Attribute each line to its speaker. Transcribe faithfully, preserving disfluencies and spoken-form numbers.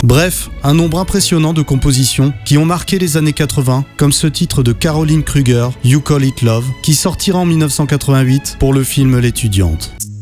Speaker 1: Bref, un nombre impressionnant de compositions qui ont marqué les années quatre-vingts, comme ce titre de Caroline Kruger, You Call It Love, qui sortira en dix-neuf cent quatre-vingt-huit pour le film L'étudiante.